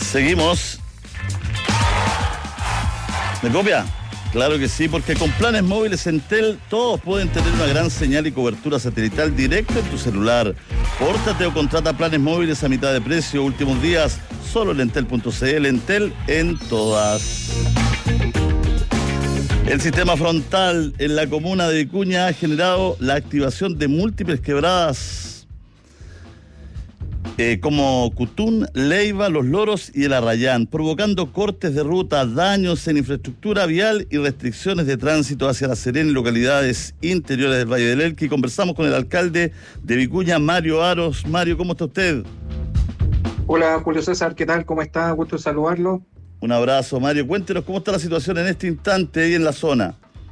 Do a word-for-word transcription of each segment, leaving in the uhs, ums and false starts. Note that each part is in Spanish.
Seguimos. ¿Me copia? Claro que sí, porque con planes móviles Entel todos pueden tener una gran señal y cobertura satelital directa en tu celular. Pórtate o contrata planes móviles a mitad de precio. Últimos días, solo en entel punto c l. Entel en todas. El sistema frontal en la comuna de Vicuña ha generado la activación de múltiples quebradas eh, como Cutún, Leiva, Los Loros y el Arrayán, provocando cortes de ruta, daños en infraestructura vial y restricciones de tránsito hacia La Serena y localidades interiores del Valle del Elqui. Conversamos con el alcalde de Vicuña, Mario Aros. Mario, ¿cómo está usted? Hola, Julio César, ¿qué tal? ¿Cómo está? Gusto saludarlo. Un abrazo, Mario. Cuéntenos cómo está la situación en este instante ahí en la zona.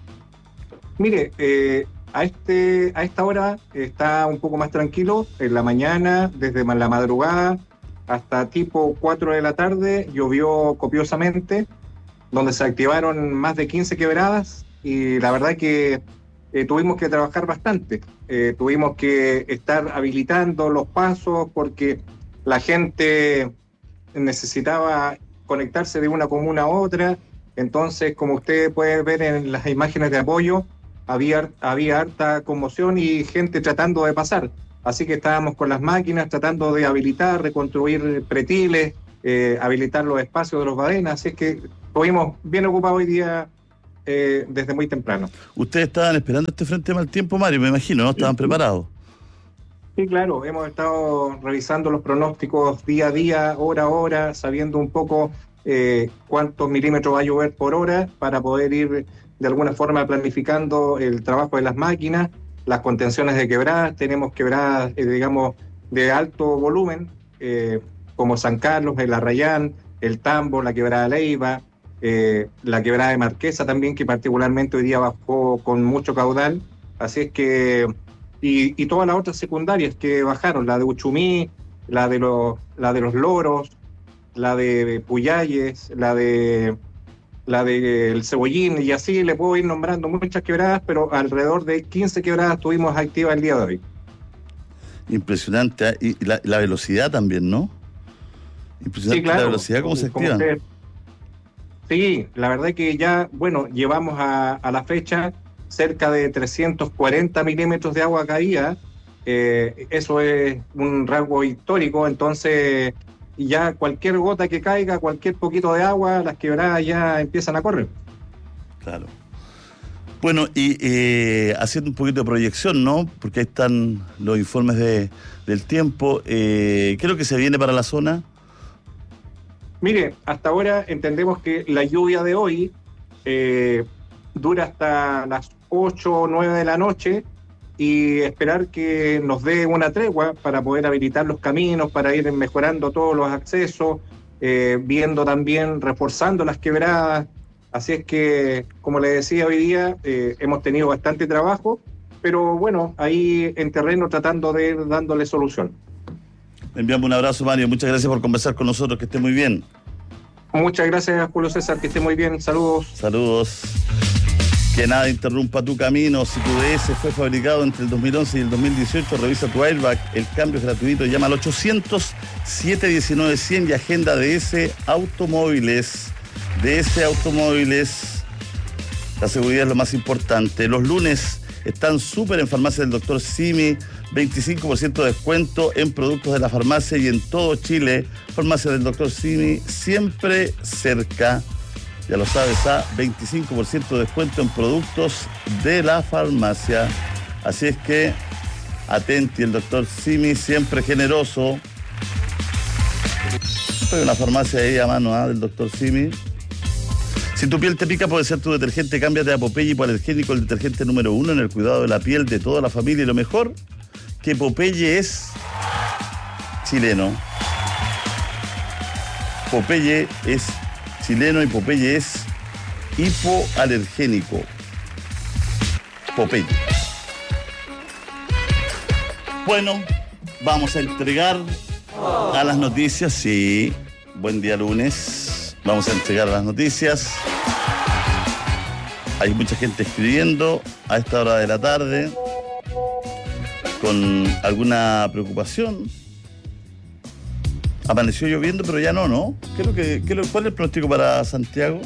Mire, eh, a, este, a esta hora está un poco más tranquilo. En la mañana, desde la madrugada hasta tipo cuatro de la tarde, llovió copiosamente, donde se activaron más de quince quebradas y la verdad que eh, tuvimos que trabajar bastante. Eh, tuvimos que estar habilitando los pasos porque la gente necesitaba conectarse de una comuna a otra. Entonces, como usted puede ver en las imágenes de apoyo, había, había harta conmoción y gente tratando de pasar. Así que estábamos con las máquinas tratando de habilitar, reconstruir pretiles, eh, habilitar los espacios de los badenes. Así es que estuvimos bien ocupados hoy día eh, desde muy temprano. Ustedes estaban esperando este frente de mal tiempo, Mario, me imagino, ¿no? ¿Estaban preparados? Sí, claro, hemos estado revisando los pronósticos día a día, hora a hora, sabiendo un poco eh, cuántos milímetros va a llover por hora para poder ir de alguna forma planificando el trabajo de las máquinas, las contenciones de quebradas. Tenemos quebradas, eh, digamos, de alto volumen, eh, como San Carlos, el Arrayán, el Tambo, la quebrada Leiva, eh, la quebrada de Marquesa también, que particularmente hoy día bajó con mucho caudal. Así es que... Y, y todas las otras secundarias que bajaron, la de Uchumí, la de los, la de los Loros, la de Puyalles, la de la de El Cebollín, y así le puedo ir nombrando muchas quebradas, pero alrededor de quince quebradas tuvimos activas el día de hoy. Impresionante, y la, la velocidad también, ¿no? Impresionante. Sí, claro. La velocidad, ¿cómo se activan? Usted, sí, la verdad es que ya, bueno, llevamos a, a la fecha cerca de trescientos cuarenta milímetros de agua caída. Eh, eso es un rasgo histórico. Entonces ya cualquier gota que caiga, cualquier poquito de agua, las quebradas ya empiezan a correr. Claro. Bueno, y eh, haciendo un poquito de proyección, ¿no? Porque ahí están los informes de, del tiempo. Eh, ¿Qué es lo que se viene para la zona? Mire, hasta ahora entendemos que la lluvia de hoy eh, dura hasta las ocho o nueve de la noche y esperar que nos dé una tregua para poder habilitar los caminos, para ir mejorando todos los accesos, eh, viendo también, reforzando las quebradas. Así es que, como le decía hoy día, eh, hemos tenido bastante trabajo, pero bueno, ahí en terreno tratando de ir dándole solución. Le enviamos un abrazo, Mario. Muchas gracias por conversar con nosotros. Que esté muy bien. Muchas gracias, Julio César. Que esté muy bien. Saludos. Saludos. Que nada interrumpa tu camino. Si tu D S fue fabricado entre el dos mil once y el dos mil dieciocho, revisa tu airbag. El cambio es gratuito. Llama al ochocientos, siete diecinueve, cien y agenda D S Automóviles. D S Automóviles. La seguridad es lo más importante. Los lunes están súper en farmacia del doctor Simi. veinticinco por ciento de descuento en productos de la farmacia y en todo Chile. Farmacia del doctor Simi, siempre cerca. Ya lo sabes, a veinticinco por ciento de descuento en productos de la farmacia. Así es que, atenti, el doctor Simi, siempre generoso. Hay una farmacia ahí a mano, ¿eh? Del doctor Simi. Si tu piel te pica, puede ser tu detergente. Cámbiate a Popeye Hipoalergénico, el detergente número uno en el cuidado de la piel de toda la familia. Y lo mejor, que Popeye es chileno. Popeye es chileno y Popeye es hipoalergénico. Popeye. Bueno, vamos a entregar a las noticias. Sí, buen día lunes. Vamos a entregar a las noticias. Hay mucha gente escribiendo a esta hora de la tarde con alguna preocupación. Amaneció lloviendo, pero ya no, ¿no? ¿Qué es lo que, qué es lo, ¿Cuál es el pronóstico para Santiago?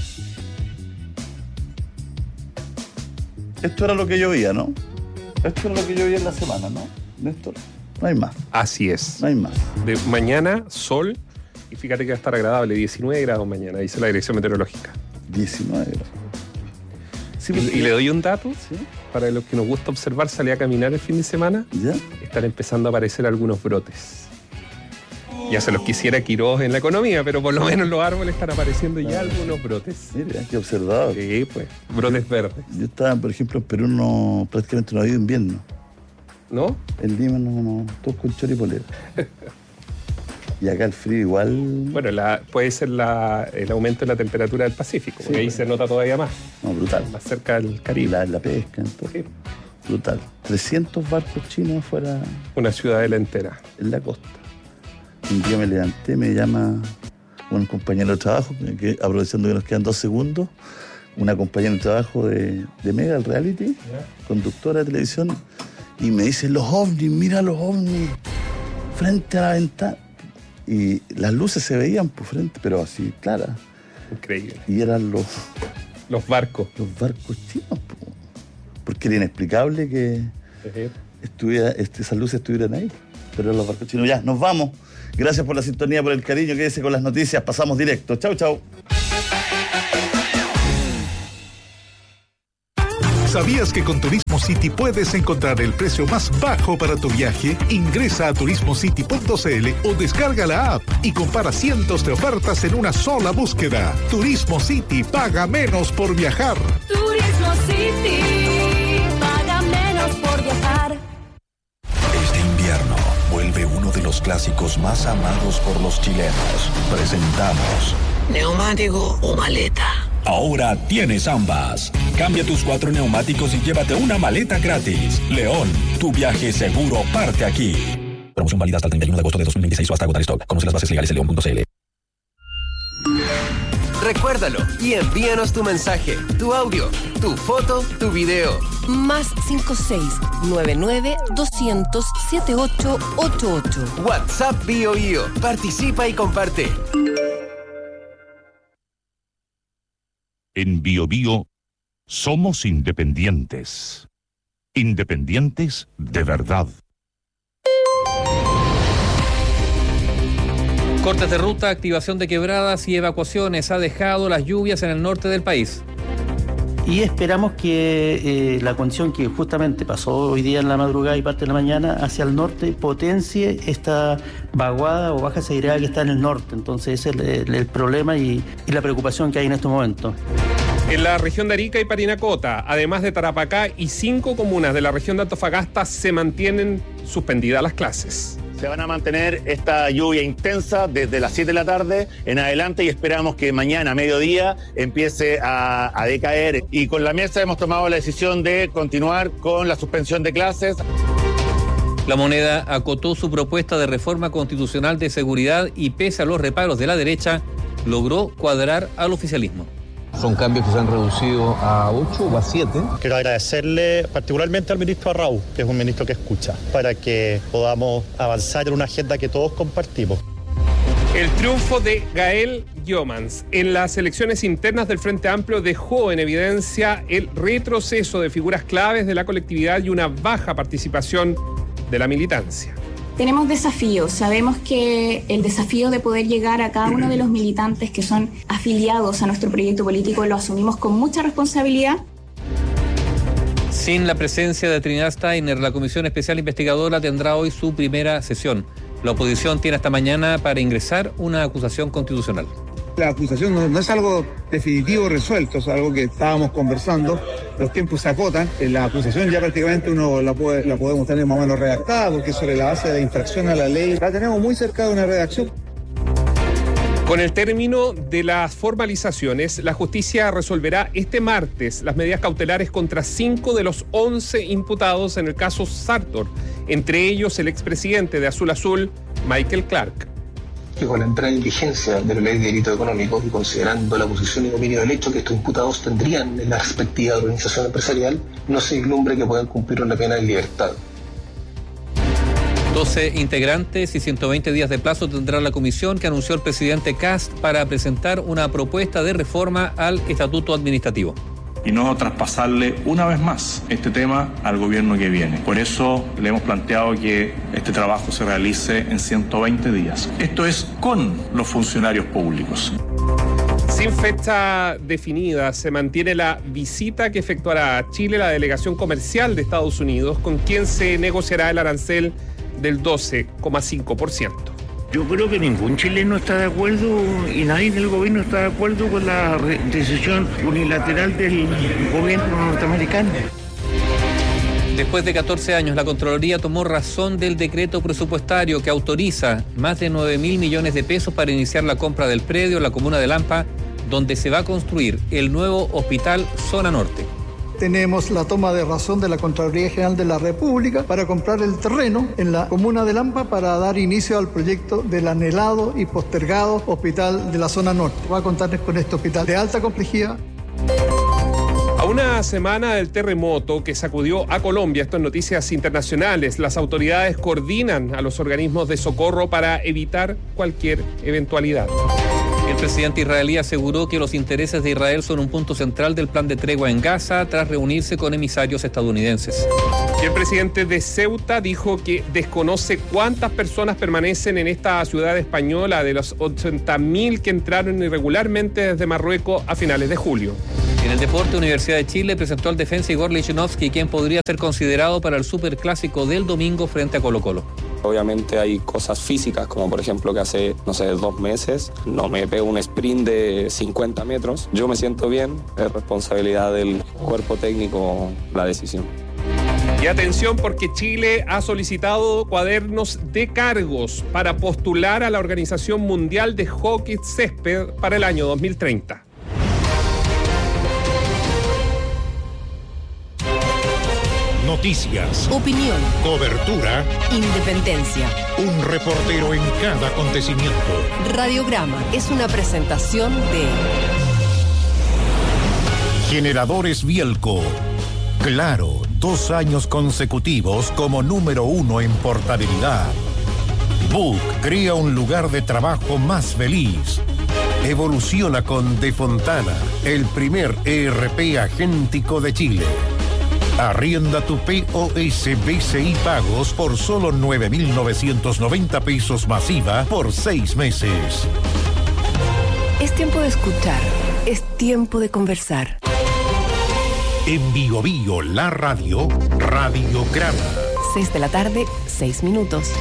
Esto era lo que llovía, ¿no? Esto era lo que llovía en la semana, ¿no, Néstor? No hay más. Así es. No hay más. De mañana, sol, y fíjate que va a estar agradable, diecinueve grados mañana, dice la Dirección Meteorológica. diecinueve grados. Sí, y, y le doy un dato, ¿sí? Para los que nos gusta observar, salir a caminar el fin de semana, ¿ya? Están empezando a aparecer algunos brotes. Ya se los quisiera Quiroz en la economía, pero por lo menos los árboles están apareciendo ya algunos brotes. Mira, qué observado. Sí, pues, brotes verdes. Yo estaba, por ejemplo, en Perú no, prácticamente no ha habido invierno. ¿No? En Lima no, no, todos con chor y polera. Y acá el frío igual... Bueno, la, puede ser la, el aumento de la temperatura del Pacífico, porque sí, ahí pues se nota todavía más. No, brutal. Más cerca del Caribe. Y la, la pesca, entonces. Sí. Brutal. trescientos barcos chinos afuera. Una ciudadela entera. En la costa. Un día me levanté, me llama un compañero de trabajo, que, aprovechando que nos quedan dos segundos, una compañera de trabajo de, de Mega, el reality, ¿ya? Conductora de televisión, y me dice, los ovnis, mira los ovnis, frente a la ventana. Y las luces se veían por frente, pero así, claras. Increíble. Y eran los... Los barcos. Los barcos chinos, po. Porque era inexplicable que uh-huh. estuviera, este, esas luces estuvieran ahí. Pero eran los barcos chinos. Ya, nos vamos. Gracias por la sintonía, por el cariño. Quédese con las noticias. Pasamos directo. Chau, chau. ¿Sabías que con Turismo City puedes encontrar el precio más bajo para tu viaje? Ingresa a turismo city punto c l o descarga la app y compara cientos de ofertas en una sola búsqueda. Turismo City, paga menos por viajar. Turismo City, paga menos por viajar. Este invierno vuelve uno de los clásicos más amados por los chilenos. Presentamos ¿neumático o maleta? Ahora tienes ambas. Cambia tus cuatro neumáticos y llévate una maleta gratis. León, tu viaje seguro parte aquí. Promoción válida hasta el treinta y uno de agosto de dos mil veintiséis o hasta agotar stock. Conoce las bases legales en león punto c l. Recuérdalo y envíanos tu mensaje, tu audio, tu foto, tu video. Más cinco seis nueve nueve doscientos setenta y ocho ochenta y ocho. WhatsApp Bio Bio. Participa y comparte. En Bio Bio somos independientes. Independientes de verdad. Cortes de ruta, activación de quebradas y evacuaciones ha dejado las lluvias en el norte del país. Y esperamos que eh, la condición que justamente pasó hoy día en la madrugada y parte de la mañana hacia el norte potencie esta vaguada o baja seguridad que está en el norte. Entonces ese es el, el problema y, y la preocupación que hay en estos momentos. En la región de Arica y Parinacota, además de Tarapacá y cinco comunas de la región de Antofagasta, se mantienen suspendidas las clases. Se van a mantener esta lluvia intensa desde las siete de la tarde en adelante y esperamos que mañana a mediodía empiece a, a decaer. Y con la mesa hemos tomado la decisión de continuar con la suspensión de clases. La Moneda acotó su propuesta de reforma constitucional de seguridad y pese a los reparos de la derecha, logró cuadrar al oficialismo. Son cambios que se han reducido a ocho o a siete. Quiero agradecerle particularmente al ministro Arrau, que es un ministro que escucha, para que podamos avanzar en una agenda que todos compartimos. El triunfo de Gael Jomans en las elecciones internas del Frente Amplio dejó en evidencia el retroceso de figuras claves de la colectividad y una baja participación de la militancia. Tenemos desafíos, sabemos que el desafío de poder llegar a cada uno de los militantes que son afiliados a nuestro proyecto político lo asumimos con mucha responsabilidad. Sin la presencia de Trinidad Steiner, la Comisión Especial Investigadora tendrá hoy su primera sesión. La oposición tiene hasta mañana para ingresar una acusación constitucional. La acusación no, no es algo definitivo resuelto, es algo que estábamos conversando, los tiempos se acotan, la acusación ya prácticamente uno la, puede, la podemos tener más o menos redactada, porque sobre la base de infracción a la ley la tenemos muy cerca de una redacción. Con el término de las formalizaciones, la justicia resolverá este martes las medidas cautelares contra cinco de los once imputados en el caso Sartor, entre ellos el expresidente de Azul Azul, Michael Clark. Que con la entrada en vigencia de la ley de delito económico y considerando la posición y dominio del hecho que estos imputados tendrían en la respectiva organización empresarial, no se vislumbre que puedan cumplir una pena en libertad. doce integrantes y ciento veinte días de plazo tendrá la comisión que anunció el presidente Kast para presentar una propuesta de reforma al estatuto administrativo. Y no traspasarle una vez más este tema al gobierno que viene. Por eso le hemos planteado que este trabajo se realice en ciento veinte días. Esto es con los funcionarios públicos. Sin fecha definida, se mantiene la visita que efectuará a Chile la delegación comercial de Estados Unidos, con quien se negociará el arancel del doce coma cinco por ciento. Yo creo que ningún chileno está de acuerdo y nadie del gobierno está de acuerdo con la decisión unilateral del gobierno norteamericano. Después de catorce años, la Contraloría tomó razón del decreto presupuestario que autoriza más de nueve mil millones de pesos para iniciar la compra del predio en la comuna de Lampa, donde se va a construir el nuevo Hospital Zona Norte. Tenemos la toma de razón de la Contraloría General de la República para comprar el terreno en la comuna de Lampa para dar inicio al proyecto del anhelado y postergado Hospital de la Zona Norte. Va a contarles con este hospital de alta complejidad. A una semana del terremoto que sacudió a Colombia, esto es noticias internacionales, las autoridades coordinan a los organismos de socorro para evitar cualquier eventualidad. El presidente israelí aseguró que los intereses de Israel son un punto central del plan de tregua en Gaza tras reunirse con emisarios estadounidenses. Y el presidente de Ceuta dijo que desconoce cuántas personas permanecen en esta ciudad española de los ochenta mil que entraron irregularmente desde Marruecos a finales de julio. En el deporte, Universidad de Chile presentó al defensa Igor Lichnowsky, quien podría ser considerado para el superclásico del domingo frente a Colo-Colo. Obviamente hay cosas físicas, como por ejemplo que hace, no sé, dos meses no me pego un sprint de cincuenta metros. Yo me siento bien, es responsabilidad del cuerpo técnico la decisión. Y atención, porque Chile ha solicitado cuadernos de cargos para postular a la Organización Mundial de Hockey Césped para el año dos mil treinta. Noticias, opinión, cobertura, independencia. Un reportero en cada acontecimiento. Radiograma es una presentación de Generadores Bielco. Claro, dos años consecutivos como número uno en portabilidad. Book crea un lugar de trabajo más feliz. Evoluciona con De Fontana, el primer E R P agéntico de Chile. Arrienda tu P O S B C I Pagos por solo nueve mil novecientos noventa pesos masiva por seis meses. Es tiempo de escuchar, es tiempo de conversar. En Bio Bio, la radio, Radiograma. Seis de la tarde, seis minutos.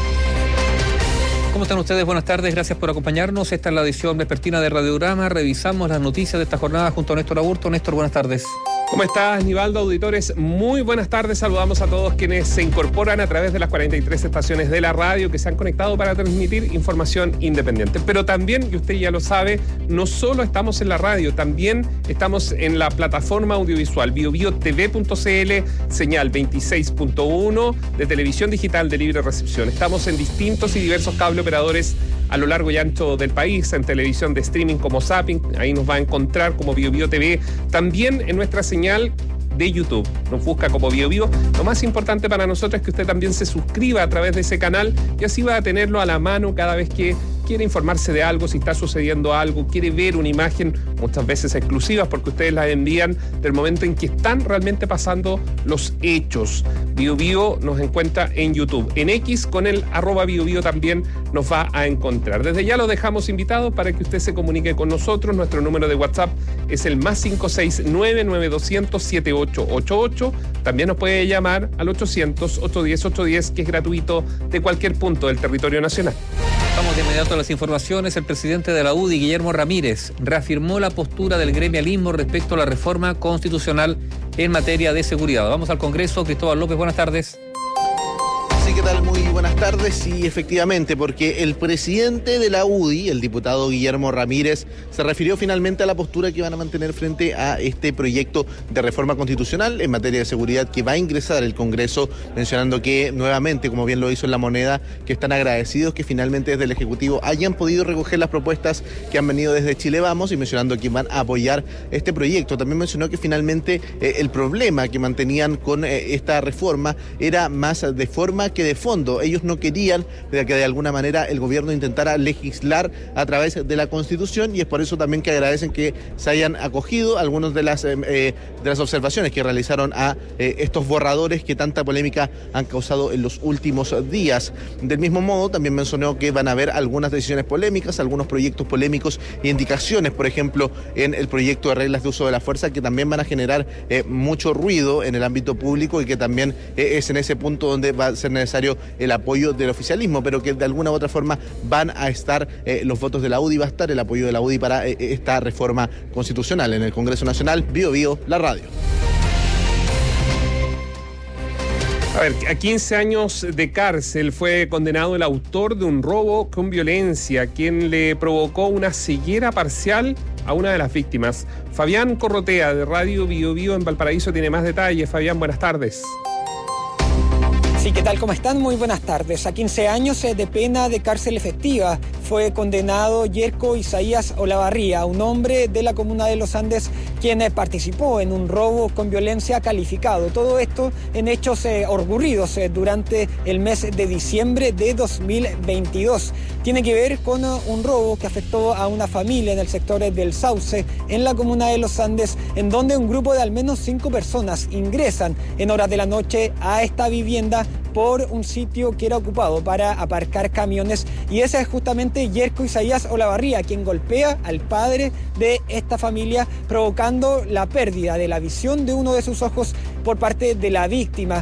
¿Cómo están ustedes? Buenas tardes, gracias por acompañarnos. Esta es la edición vespertina de Radiograma. Revisamos las noticias de esta jornada junto a Néstor Aburto. Néstor, buenas tardes. ¿Cómo estás, Nivaldo? Auditores, muy buenas tardes. Saludamos a todos quienes se incorporan a través de las cuarenta y tres estaciones de la radio que se han conectado para transmitir información independiente. Pero también, y usted ya lo sabe, no solo estamos en la radio, también estamos en la plataforma audiovisual bio bio t v punto c l, señal veintiséis punto uno de televisión digital de libre recepción. Estamos en distintos y diversos cable operadores a lo largo y ancho del país, en televisión de streaming como Zapping, ahí nos va a encontrar como Bio Bio T V, también en nuestra señal de YouTube, nos busca como Bio Bio. Lo más importante para nosotros es que usted también se suscriba a través de ese canal y así va a tenerlo a la mano cada vez que quiere informarse de algo, si está sucediendo algo, quiere ver una imagen, muchas veces exclusivas porque ustedes las envían del momento en que están realmente pasando los hechos. Bio Bio nos encuentra en YouTube, en X con el arroba Bio Bio también nos va a encontrar. Desde ya lo dejamos invitados para que usted se comunique con nosotros. Nuestro número de WhatsApp es el más cinco seis nueve nueve dos cero cero siete ocho ocho ocho. También nos puede llamar al ochocientos, ochocientos diez, ochocientos diez, que es gratuito de cualquier punto del territorio nacional. Vamos de inmediato a las informaciones. El presidente de la U D I, Guillermo Ramírez, reafirmó la postura del gremialismo respecto a la reforma constitucional en materia de seguridad. Vamos al Congreso. Cristóbal López, buenas tardes. Sí, ¿qué tal? Muy buenas tardes. Y efectivamente, porque el presidente de la U D I, el diputado Guillermo Ramírez, se refirió finalmente a la postura que van a mantener frente a este proyecto de reforma constitucional en materia de seguridad que va a ingresar el Congreso, mencionando que nuevamente, como bien lo hizo en La Moneda, que están agradecidos que finalmente desde el Ejecutivo hayan podido recoger las propuestas que han venido desde Chile Vamos, y mencionando que van a apoyar este proyecto. También mencionó que finalmente eh, el problema que mantenían con eh, esta reforma era más de forma que de fondo. ellos no querían de que de alguna manera el gobierno intentara legislar a través de la Constitución, y es por eso también que agradecen que se hayan acogido algunas de las, eh, de las observaciones que realizaron a eh, estos borradores que tanta polémica han causado en los últimos días. Del mismo modo, también mencionó que van a haber algunas decisiones polémicas, algunos proyectos polémicos e indicaciones, por ejemplo, en el proyecto de reglas de uso de la fuerza, que también van a generar eh, mucho ruido en el ámbito público y que también eh, es en ese punto donde va a ser necesario el apoyo del oficialismo, pero que de alguna u otra forma van a estar eh, los votos de la U D I, va a estar el apoyo de la U D I para eh, esta reforma constitucional en el Congreso Nacional. Bio Bio, la radio. A ver, a quince años de cárcel fue condenado el autor de un robo con violencia, quien le provocó una ceguera parcial a una de las víctimas. Fabián Corrotea, de Radio Bio Bio en Valparaíso, tiene más detalles. Fabián, buenas tardes. Sí, ¿qué tal? ¿Cómo están? Muy buenas tardes. A quince años de pena de cárcel efectiva fue condenado Yerko Isaías Olavarría, un hombre de la comuna de Los Andes, quien participó en un robo con violencia calificado. Todo esto en hechos eh, ocurridos eh, durante el mes de diciembre de dos mil veintidós. Tiene que ver con uh, un robo que afectó a una familia en el sector del Sauce, en la comuna de Los Andes, en donde un grupo de al menos cinco personas ingresan en horas de la noche a esta vivienda por un sitio que era ocupado para aparcar camiones, y ese es justamente Yerko Isaías Olavarría, quien golpea al padre de esta familia, provocando la pérdida de la visión de uno de sus ojos por parte de la víctima.